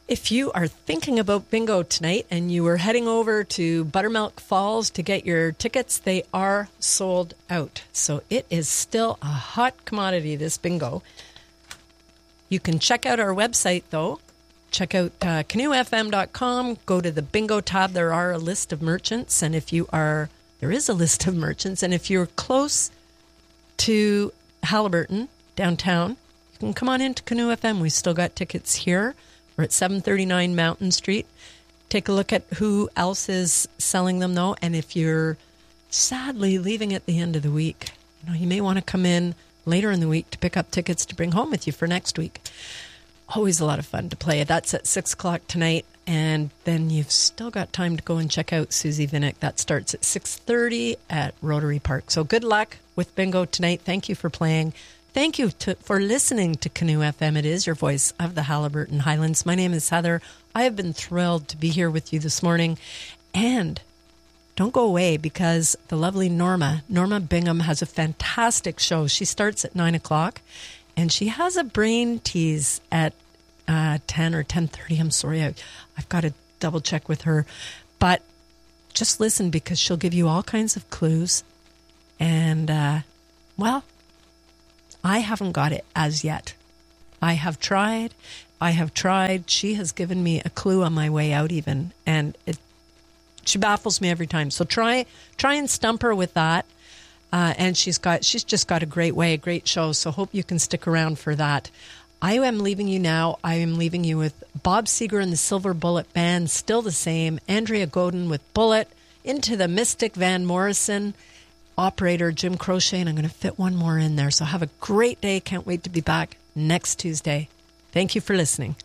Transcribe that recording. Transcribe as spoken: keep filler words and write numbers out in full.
If you are thinking about bingo tonight and you were heading over to Buttermilk Falls to get your tickets, they are sold out. So it is still a hot commodity, this bingo. You can check out our website, though. Check out uh, canoe f m dot com. Go to the bingo tab. There are a list of merchants. And if you are, there is a list of merchants. And if you're close to Haliburton, downtown, you can come on into Canoe F M. We've still got tickets here. We're at seven thirty-nine Mountain Street. Take a look at who else is selling them, though. And if you're sadly leaving at the end of the week, you know, you may want to come in later in the week to pick up tickets to bring home with you for next week. Always a lot of fun to play. That's at six o'clock tonight. And then you've still got time to go and check out Susie Vinnick. That starts at six thirty at Rotary Park. So good luck with bingo tonight. Thank you for playing. Thank you to, for listening to Canoe F M. It is your voice of the Haliburton Highlands. My name is Heather. I have been thrilled to be here with you this morning. And don't go away because the lovely Norma, Norma Bingham, has a fantastic show. She starts at nine o'clock and she has a brain tease at uh, ten or ten thirty. I'm sorry, I, I've got to double check with her. But just listen because she'll give you all kinds of clues. And, uh, well... I haven't got it as yet. I have tried. I have tried. She has given me a clue on my way out even, and it she baffles me every time. So try try and stump her with that. Uh, and she's got she's just got a great way, a great show. So hope you can stick around for that. I am leaving you now. I am leaving you with Bob Seger and the Silver Bullet Band, still the same. Andrea Godin with Bullet, into the Mystic Van Morrison. Operator Jim Crochet, and I'm going to fit one more in there. So have a great day. Can't wait to be back next Tuesday. Thank you for listening.